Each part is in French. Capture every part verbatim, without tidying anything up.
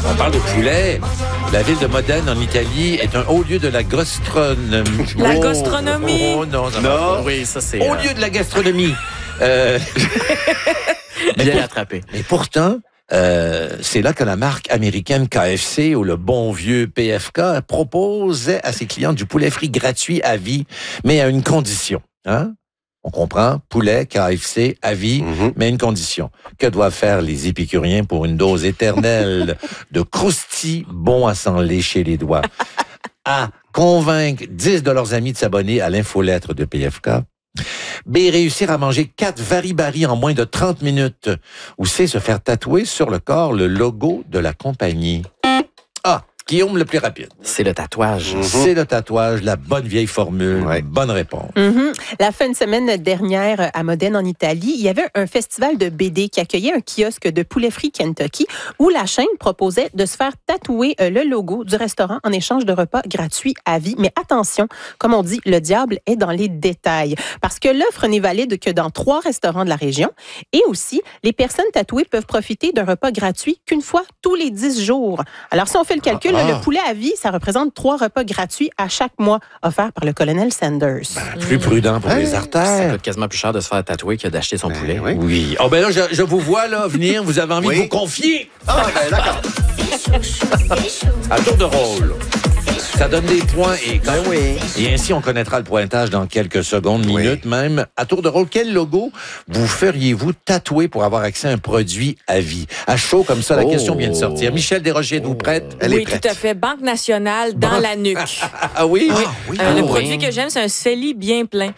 On parle de poulet. La ville de Modène, en Italie, est un haut lieu de la gastronomie. La Oh, gastronomie? Oh, non, ça Non. va pas. Oui, ça, c'est... Au euh, lieu de la gastronomie. Euh, mais, bien pour- attrapé. mais pourtant, euh, c'est là que la marque américaine K F C ou le bon vieux P F K proposait à ses clients du poulet frit gratuit à vie, mais à une condition. Hein? On comprend, poulet, K F C, à vie, Mhm. mais à une condition. Que doivent faire les épicuriens pour une dose éternelle de croustilles bons à s'en lécher les doigts? A. Convaincre dix de leurs amis de s'abonner à l'infolettre de P F K. B. Réussir à manger quatre varibari en moins de trente minutes. Ou C. Se faire tatouer sur le corps le logo de la compagnie. A. Guillaume le plus rapide. C'est le tatouage. Mhm. C'est le tatouage, la bonne vieille formule. Ouais. Bonne réponse. Mhm. La fin de semaine dernière à Modène, en Italie, il y avait un festival de B D qui accueillait un kiosque de poulet frit Kentucky où la chaîne proposait de se faire tatouer euh, le logo du restaurant en échange de repas gratuits à vie. Mais attention, comme on dit, le diable est dans les détails. Parce que l'offre n'est valide que dans trois restaurants de la région. Et aussi, les personnes tatouées peuvent profiter d'un repas gratuit qu'une fois tous les dix jours. Alors, si on fait le calcul, Ah. le poulet à vie, ça représente trois repas gratuits à chaque mois offerts par le colonel Sanders. Ben, plus prudent pour Hein? les Ça artères. coûte quasiment plus cher de se faire tatouer que d'acheter son Ben poulet. oui. Oui. Oh ben là, je, je vous vois là venir. Vous avez envie Oui. de vous confier. Ah, ben d'accord. À tour de rôle. Ça donne des points et, Ben oui. et ainsi on connaîtra le pointage dans quelques secondes, Oui. minutes même. À tour de rôle, quel logo vous feriez-vous tatouer pour avoir accès à un produit à vie? À chaud comme ça, la Oh. question vient de sortir. Michel Desrochers, êtes-vous prête? Elle oui, est prête. tout à fait. Banque nationale dans Bon. la nuque. Ah oui? Ah, oui. Euh, le Ah, produit oui. que j'aime, c'est un CELI bien plein.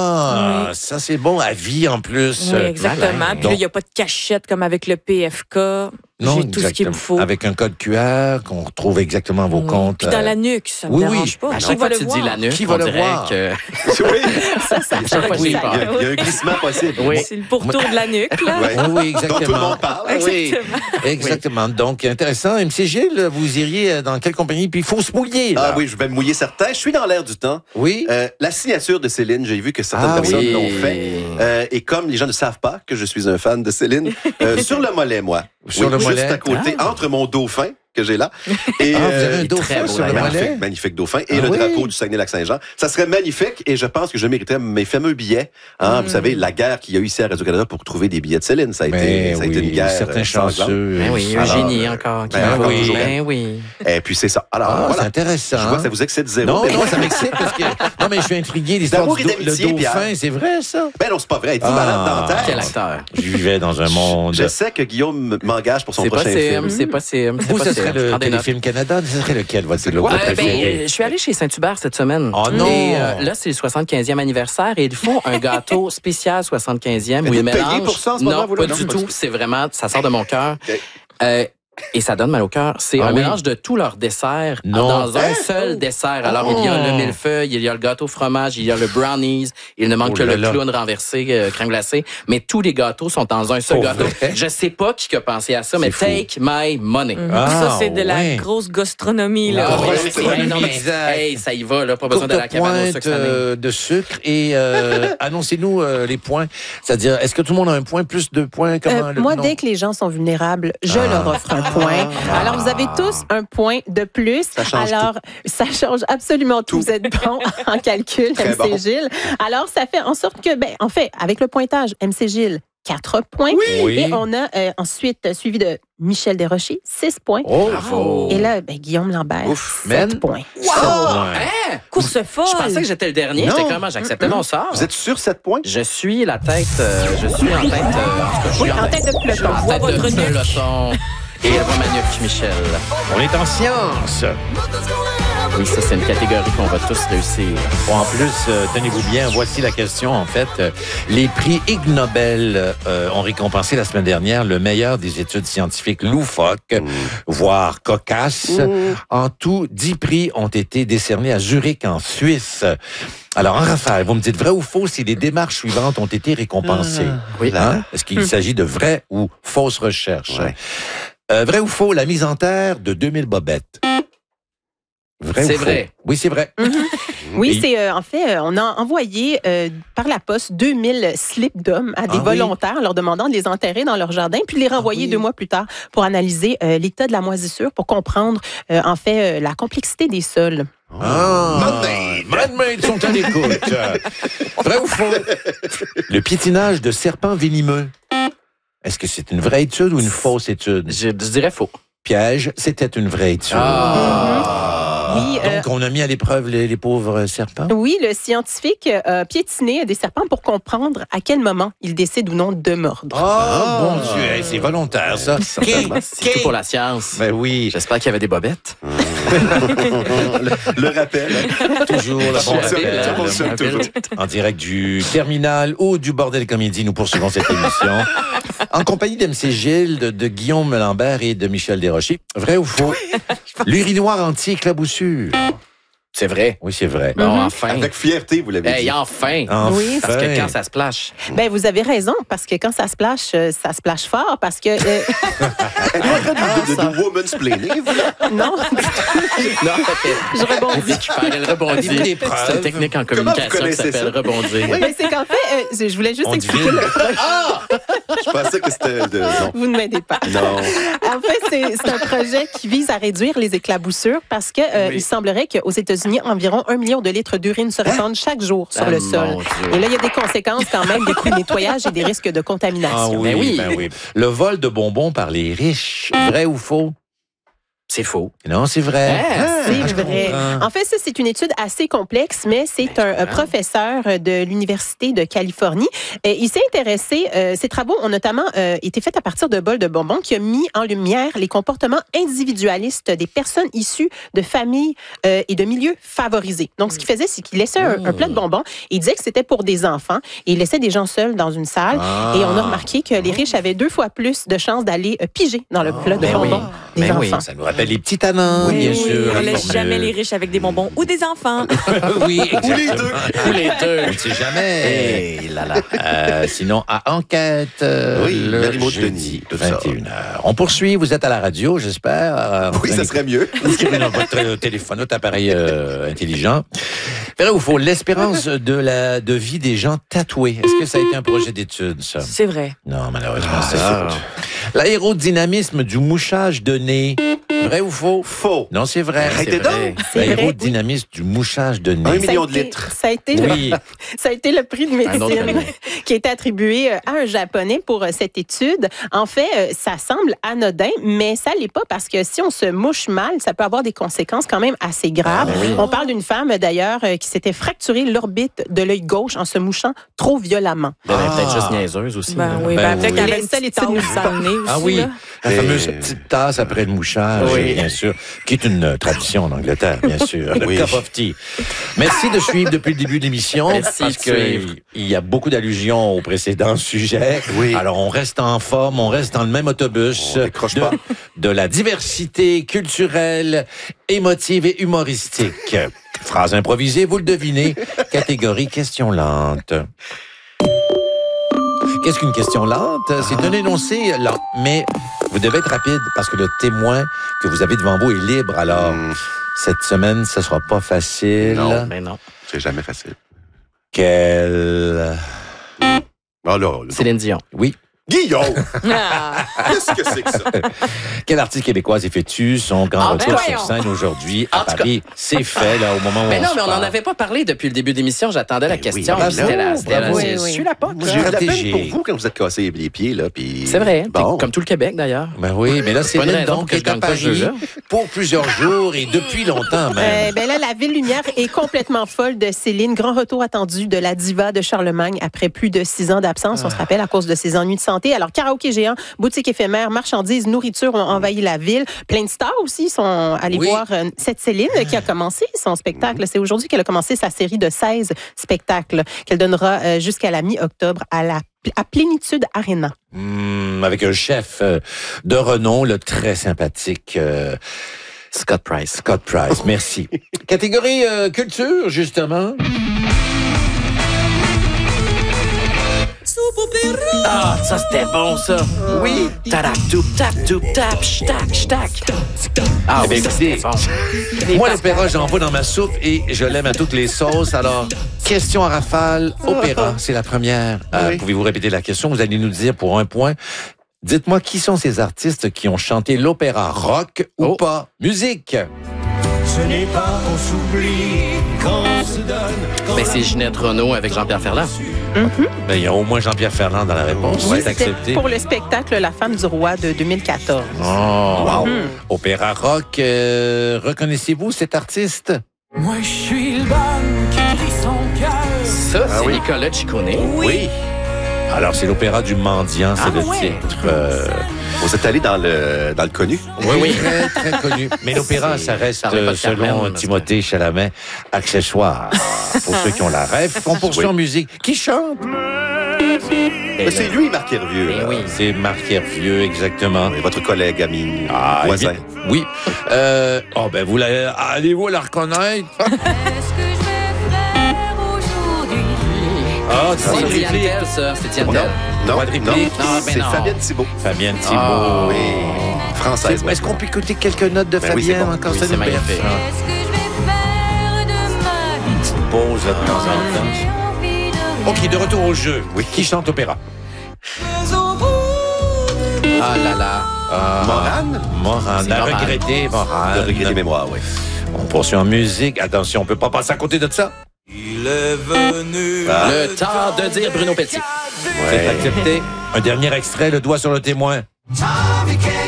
Ah, Oui. ça c'est bon, à vie en plus. Oui, exactement. malin. Puis là, il n'y a pas de cachette comme avec le P F K. Non, J'ai tout ce qu'il me exactement. faut. Avec un code Q R, qu'on retrouve exactement vos Oui. comptes. Puis dans euh, la nuque, ça ne oui, me oui. dérange pas. À Qui chaque va fois le que tu dis voir? la nuque, Qui va on le dirait voir? que... Oui. Ça, ça, chaque fois, j'ai ça- peur. Il y, a, il y a un glissement possible. Oui. C'est le pourtour de la nuque, là. Ouais. Oui, oui, Dont exactement. tout le monde parle. Oui, Exactement. exactement. Donc, intéressant. M C Gilles, vous iriez dans quelle compagnie? Puis il faut se mouiller, là. Ah oui, je vais me mouiller certain. Je suis dans l'air du temps. Oui? Euh, la signature de Céline, j'ai vu que certaines Ah personnes oui. l'ont fait. Euh, et comme les gens ne savent pas que je suis un fan de Céline, euh, sur le mollet, moi. Sur Oui, le juste mollet. à côté, Ah. entre mon dauphin que j'ai là. Et, Ah, vous euh, avez un il est dauphin très beau, sur le d'ailleurs. mollet? magnifique, magnifique dauphin. Et Ah le oui? drapeau du Saguenay-Lac-Saint-Jean. Ça serait magnifique et je pense que je mériterais mes fameux billets. Hein, Mm. Vous savez, la guerre qu'il y a eu ici à Radio-Canada pour trouver des billets de Céline. Ça a, Mais été, ça a été oui, une guerre. certains euh, sanglante. chanceux. Ben oui, un Alors, génie euh, encore. Qui ben, va encore voir. toujours. Ben oui. Et puis c'est ça. Alors, Ah, voilà. c'est intéressant. Je vois que ça vous excite zéro. Non, mais non, ça m'excite parce que... Non, mais je suis intrigué. L'histoire D'amour du et do- d'amitié, le dauphin, Pierre. c'est vrai, ça? Ben non, c'est pas vrai. Êtes-vous Ah. malade dans la tête? Quel acteur. Je vivais dans un monde... Je sais que Guillaume m'engage pour son C'est prochain possible, film. c'est possible. c'est Vous, ce possible. serait le Prends des notes. Téléfilm Canada. Ce serait lequel, votre logo quoi? Euh, ben, préféré? euh, je suis allé chez Saint-Hubert cette semaine. Oh non! Et euh, là, c'est le soixante-quinzième anniversaire et ils font un gâteau spécial soixante-quinzième Mais où ils vous payez mélangent... pour ça en ce moment, Non, vous, là? pas Non, du pas tout. du tout. C'est vraiment... Ça sort de mon cœur. OK. Euh, et ça donne mal au cœur. C'est Ah un oui? mélange de tous leurs desserts Non. dans un Hein? seul dessert. Alors, il y a le millefeuille, il y a le gâteau fromage, il y a le brownies, il ne manque Oh que là le là. clown renversé, euh, crème glacée. Mais tous les gâteaux sont dans un seul Pour gâteau. vrai? Je sais pas qui a pensé à ça, mais fou. take my money. Ah, ça, c'est de la ouais. grosse gastronomie, là. Ah, ouais, ouais, c'est c'est- vrai. hey, non, mais, Exact. hey, ça y va, là, pas besoin Courte d'aller à la cabane au pointe sucre cette année. euh, de sucre et euh, annoncez-nous euh, les points. C'est-à-dire, est-ce que tout le monde a un point, plus de points? Comment Euh, le- moi, non? dès que les gens sont vulnérables, je Ah. leur offre un point. Alors, vous avez tous un point de plus. Ça change Alors, ça change absolument tout. Tout. Vous êtes bon en calcul, Très M C bon. Gilles. Alors, ça fait en sorte que, ben, en fait, avec le pointage, M C Gilles, quatre points. Oui. Et on a euh, ensuite euh, suivi de Michel Desrochers, six points. Oh, Bravo. Et là, ben, Guillaume Lambert, Ouf. sept Man. points. Wow! Hein? Course folle! Je pensais que j'étais le dernier. Non. J'étais comment? J'acceptais mon sort. Vous êtes sûr sept points? Je suis la tête... euh, je suis en tête... euh, en tout cas, je suis Oui, en tête de Je suis peloton. en Vois tête votre de nuque. peloton. Et elle voit ma nuque, Michel. On est en science. Oui, ça, c'est une catégorie qu'on va tous réussir. Bon, en plus, euh, tenez-vous bien, voici la question. En fait, euh, les prix Ig Nobel euh, ont récompensé la semaine dernière le meilleur des études scientifiques loufoques, voire cocasses. En tout, dix prix ont été décernés à Zurich, en Suisse. Alors, en rafale, vous me dites vrai ou faux si les démarches suivantes ont été récompensées? Oui. Hein? Est-ce qu'il s'agit de vraies ou fausses recherches? Ouais. Euh, vrai ou faux, la mise en terre de deux mille bobettes? Vrai C'est ou faux? vrai. Oui, c'est vrai. Oui, Et- c'est euh, en fait, euh, on a envoyé euh, par la poste deux mille slips d'hommes à des Ah oui? volontaires, leur demandant de les enterrer dans leur jardin, puis de les renvoyer oui? deux mois plus tard pour analyser euh, l'état de la moisissure, pour comprendre euh, en fait euh, la complexité des sols. Ah, Madmaid. Madmaid sont à l'écoute. Vrai ou faux? Le piétinage de serpents venimeux. Est-ce que c'est une vraie étude ou une fausse étude? Je, je dirais faux. Piège, c'était une vraie étude. Oui, euh, Donc, on a mis à l'épreuve les, les pauvres serpents? oui, le scientifique a piétiné des serpents pour comprendre à quel moment ils décident ou non de mordre. Oh, mon Dieu, hey, c'est volontaire, ça. Certainement. C'est tout pour la science. Ben oui, J'espère qu'il y avait des bobettes. le, le rappel. toujours le bon Ça fonctionne, rappel. ça fonctionne toujours. En direct du Terminal ou du Bordel Comédie, nous poursuivons cette émission. En compagnie d'M C Gilles, de, de Guillaume Lambert et de Michel Desrochers. Vrai ou faux? L'urinoir anti-éclaboussure. C'est vrai. Oui, c'est vrai. Bon, Mhm. enfin. Avec fierté, vous l'avez Hey, dit. enfin. Enfin. Oui, Parce que quand ça se plash. Ben vous avez raison parce que quand ça splash, euh, ça splash fort parce que euh, Êtes-vous en train de, de, de, de womansplaining, vous, là? non, Non, je rebondis. récupère, elle rebondit. Dis-nous des C'est preuves. une technique en Comment vous communication qui connaissez s'appelle ça? rebondir. Ben, c'est qu'en fait, euh, je voulais juste On expliquer. devine. Le... Ah! Je pensais que c'était de... Non. Vous ne m'aidez pas. Non. En fait, c'est, c'est un projet qui vise à réduire les éclaboussures parce que euh, Oui. il semblerait qu'aux États-Unis, environ un million de litres d'urine se répandent chaque jour sur Ah, le sol. mon Dieu. Et là, il y a des conséquences quand même, des coûts de nettoyage et des risques de Ah contamination. oui, Ben oui. ben oui. Le vol de bonbons par les riches. Vrai ou faux? C'est faux. Non, c'est vrai. Ah, C'est vrai. comprends. En fait, ça, c'est une étude assez complexe, mais c'est un euh, professeur de l'Université de Californie. Et il s'est intéressé, euh, ses travaux ont notamment euh, été faits à partir de bols de bonbons qui a mis en lumière les comportements individualistes des personnes issues de familles euh, et de milieux favorisés. Donc, ce qu'il faisait, c'est qu'il laissait un, un plat de bonbons et il disait que c'était pour des enfants et il laissait des gens seuls dans une salle. Ah. Et on a remarqué que les riches avaient deux fois plus de chances d'aller euh, piger dans le plat de ben oui. bonbons des Ben oui, enfants. Ça nous rappelle les petits tanins, Oui, bien oui, sûr. On laisse Formule. jamais les riches avec des bonbons ou des enfants. Oui, exactement. Ou les deux. Ou les deux. On ne sait jamais. Hey là là. Euh, sinon, à Enquête, euh, Oui, le Marie-Maud jeudi, Denis, tout ça. vingt et une heures. On poursuit, vous êtes à la radio, j'espère. Euh, Oui, ça serait mieux. Inscrivez dans votre euh, téléphone, votre appareil euh, intelligent. Vrai ou faux, l'espérance de la de vie des gens tatoués. Est-ce que ça a été un projet d'étude, ça? C'est vrai. Non, malheureusement, c'est Ah. faux. L'aérodynamisme du mouchage de nez. Vrai ou faux? Faux. Non, c'est vrai. C'est Arrêtez vrai. donc. C'est vrai, L'aérodynamisme du mouchage de Un nez. Ça a million de été- litres. Ça a été le- Oui. Ça a été le prix de Un autre médecine million. qui a été attribué euh, à un Japonais pour euh, cette étude. En fait, euh, ça semble anodin, mais ça l'est pas parce que si on se mouche mal, ça peut avoir des conséquences quand même assez graves. Ah, ben oui. On parle d'une femme d'ailleurs euh, qui s'était fracturé l'orbite de l'œil gauche en se mouchant trop violemment. Elle est Ah. peut-être juste niaiseuse aussi. Ben là. oui, Ben ben, peut-être oui. qu'elle Les avait une seules petite études nous tasse dans le nez aussi. Ah oui, là. la Et- fameuse petite tasse après le mouchage, Oui. bien sûr, qui est une euh, tradition en Angleterre, bien sûr. Le Oui. cup of tea. Merci de suivre depuis le début de l'émission, Merci parce de que suivre. il y a beaucoup d'allusions au précédent sujet. Oui. Alors, on reste en forme, on reste dans le même autobus. On décroche de, pas. de la diversité culturelle, émotive et humoristique. Phrase improvisée, vous le devinez. Catégorie question lente. Qu'est-ce qu'une question lente? C'est un énoncé lent, mais vous devez être rapide parce que le témoin que vous avez devant vous est libre. Alors, Hum, cette semaine, ce sera pas facile. Non. Mais non. c'est jamais facile. Quel... Ah là, là. Céline Dion. Oui. Guillaume! Ah. Qu'est-ce que c'est que ça? Quelle artiste québécoise effectue son grand Ah, ben retour voyons. sur scène aujourd'hui à En tout cas- Paris? C'est fait, là, au moment où Mais on non, se mais on n'en parle. avait pas parlé depuis le début de l'émission. J'attendais la Ben question. oui, puis c'était la, bravo, c'était la, bravo. c'est- Oui, oui. sur la POC. Moi, j'ai eu de la peine Stratégie. pour vous quand vous êtes cassé les pieds, là, puis... C'est vrai. Bon. Comme tout le Québec, d'ailleurs. Ben oui, mais là, C'est pas une Céline, raison donc, pour que je est à gagne pas ce Paris jeu-là. pour plusieurs jours et depuis longtemps, Euh, même. ben là, la Ville Lumière est complètement folle de Céline. Grand retour attendu de la diva de Charlemagne après plus de six ans d'absence. On se rappelle à cause de ses ennuis de santé. Alors, karaoké géant, boutique éphémère, marchandises, nourriture ont envahi la ville. Plein de stars aussi sont allés Oui. voir euh, cette Céline qui a commencé son spectacle. C'est aujourd'hui qu'elle a commencé sa série de seize spectacles qu'elle donnera euh, jusqu'à la mi-octobre à la à Plénitude Arena. Hmm, avec un chef euh, de renom, le très sympathique euh, Scott Price. Scott Price. Merci. Catégorie euh, culture, justement. Sous Ah, ça c'était bon, ça. Oui. Tadac, toup, tap, toup, tap, shtac, shtac. Ah, Eh bien, oui, ça c'était écoutez, bon. Moi, l'opéra, j'en vois dans ma soupe et je l'aime à toutes les sauces. Alors, question à rafale, opéra, c'est la première. Euh, Oui. Pouvez-vous répéter la question? Vous allez nous dire pour un point. Dites-moi qui sont ces artistes qui ont chanté l'opéra rock ou Oh. pas? Musique! Ce n'est pas qu'on s'oublie quand on se donne. quand Ben, c'est la- Ginette Renault avec Jean-Pierre Ferland. Ben, il y a au moins Jean-Pierre Ferland dans la réponse. Oui, c'est c'était accepté. pour le spectacle La femme du roi de deux mille quatorze. Oh, wow. Mhm. Opéra rock, euh, reconnaissez-vous cet artiste? Moi, je suis le bonne qui crie son cœur. Ça, c'est oui. Nicolas Ciccone. Oui. Alors, c'est l'opéra du mendiant, c'est Ah, le ouais. titre. euh, Vous êtes allé dans le, dans le connu? Oui, oui. Très, très connu. Mais l'opéra, C'est- ça reste, ça aurait pas euh, de Carmen, selon parce que- Timothée Chalamet, accessoire. Pour ceux qui ont la rêve, on poursuit Oui. en musique. Qui chante? Ben, c'est lui, Marc Hervieux. Ben là. oui. C'est Marc Hervieux, exactement. Oui, votre collègue, ami, Ah, voisin. évi- Oui. Euh, oh, ben, vous la, allez-vous la reconnaître? Qu'est-ce que je vais faire aujourd'hui? Ah, C'est c'est Diane réplique. Tell, ça. C'est Diane Non, Tell. non, Quadriplique. non. Non, ben c'est non. Fabienne Thibault. Fabienne Thibault. Ah, Oui. Française. C'est- Est-ce qu'on peut écouter quelques notes de Ben oui, c'est Fabienne bon. encore? Oui, ça c'est nous magnifique. berce, hein? Qu'est-ce que je vais faire de ma vie? Pause là, de temps en temps. J'ai envie de OK, de retour au jeu. Oui. Qui chante opéra? Ah là là. Ah, Morane? Morane. C'est La normal. regrettée Morane. De regret des mémoires, oui. On poursuit en musique. Attention, on peut pas passer à côté de ça. Il est venu. Ah. Le temps de dire Bruno Petit. C'est Ouais. accepté. Un dernier extrait, le doigt sur le témoin. Ah,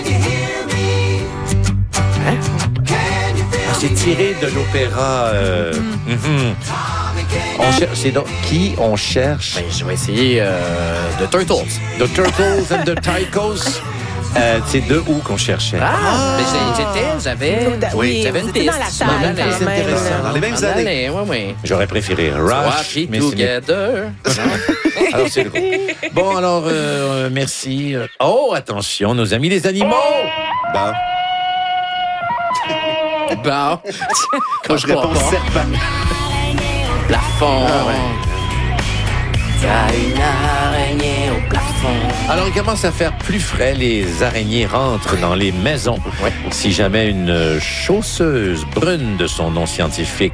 c'est tiré de l'opéra. euh, mhm. On cherche. C'est donc qui on cherche? Ben, je vais essayer euh, de Turtles. The Turtles and the Tychos. Euh, c'est de où qu'on cherchait? Ah, ben, j'ai- j'étais, j'avais. Oui, j'avais vous une étiez dans piste. la Je m'en table allais. quand C'est même. intéressant. Dans les mêmes Je m'en années. allais, oui, oui. J'aurais préféré Rush. Happy mais ce n'est- together. Alors, c'est le gros. Bon, alors, euh, merci. Oh, attention, nos amis les animaux! Bon. Bon. Quand je réponds serpent. Plafond. T'as une araignée au plafond. Alors, il commence à faire plus frais. Les araignées rentrent dans les maisons. Ouais. Si jamais une chausseuse brune de son nom scientifique,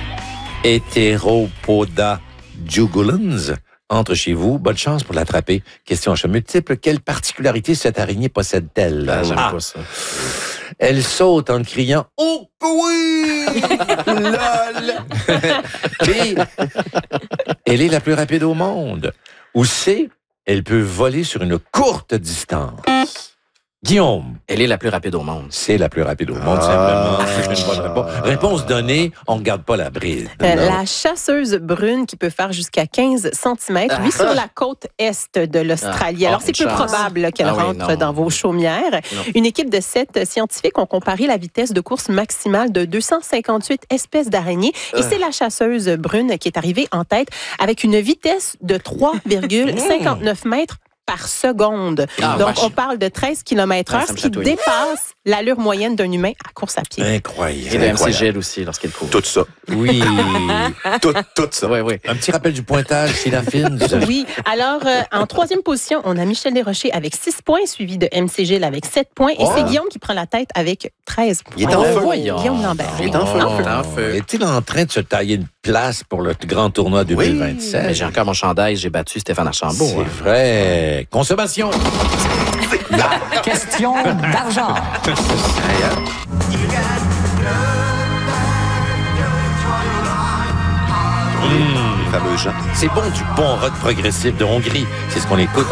Heteropoda jugulans, entre chez vous, bonne chance pour l'attraper. Question à choix multiple. Quelle particularité cette araignée possède-t-elle? Ah, j'aime Ah, pas ça. elle saute en criant « Oh oui! Lol! » B, elle est la plus rapide au monde. Ou C, elle peut voler sur une courte distance. Guillaume, Elle est la plus rapide au monde. c'est la plus rapide au monde, Ah. simplement. C'est une bonne réponse. Réponse donnée, on ne regarde pas la bride. Euh, Non. la chasseuse brune qui peut faire jusqu'à quinze centimètres, lui, sur la côte est de l'Australie. Ah. Alors, Oh, c'est une peu chance. probable là, qu'elle Ah oui, rentre non. dans vos chaumières. Non. Une équipe de sept scientifiques ont comparé la vitesse de course maximale de deux cent cinquante-huit espèces d'araignées. Et c'est la chasseuse brune qui est arrivée en tête avec une vitesse de trois virgule cinquante-neuf mètres par seconde. Ah, Donc, vache. on parle de treize kilomètres heure, Ah, ça ce me qui chatouille. dépasse l'allure moyenne d'un humain à course à pied. Et Incroyable. de M C Incroyable. Gilles aussi, lorsqu'il court. Tout ça. Oui. Tout, tout ça. Oui, oui. Un petit rappel du pointage, c'est la fine. vous avez- Oui. Alors, euh, en troisième position, on a Michel Desrochers avec six points, suivi de M C Gilles avec sept points. Et Oh. c'est Guillaume qui prend la tête avec treize points. Il est en Oh, feu. voyons. Guillaume Lambert. Il est oui. en feu. Oh. Il est en feu. Est-il en train de se tailler une place pour le grand tournoi deux mille vingt-sept? Mais j'ai encore mon chandail, j'ai battu Stéphane Archambault. C'est hein. vrai. Consommation. La question d'argent. Les fameux gens. C'est bon du bon rock progressif de Hongrie. C'est ce qu'on écoute